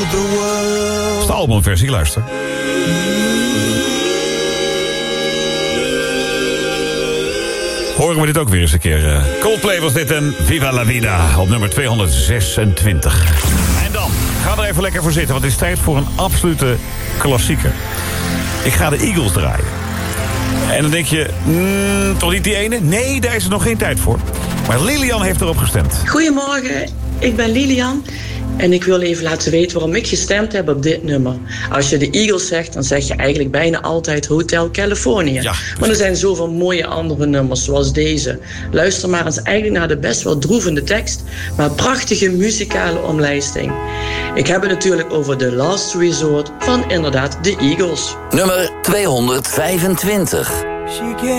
the world. Dat is de albumversie, luister. Horen we dit ook weer eens een keer. Coldplay was dit en Viva la Vida op nummer 226. En dan, ga er even lekker voor zitten, want het is tijd voor een absolute klassieker. Ik ga de Eagles draaien. En dan denk je, toch niet die ene? Nee, daar is er nog geen tijd voor. Maar Lilian heeft erop gestemd. Goedemorgen, ik ben Lilian. En ik wil even laten weten waarom ik gestemd heb op dit nummer. Als je de Eagles zegt, dan zeg je eigenlijk bijna altijd Hotel California. Ja, maar er zijn zoveel mooie andere nummers, zoals deze. Luister maar eens eigenlijk naar de best wel droevende tekst, maar prachtige muzikale omlijsting. Ik heb het natuurlijk over The Last Resort van inderdaad de Eagles. Nummer 225.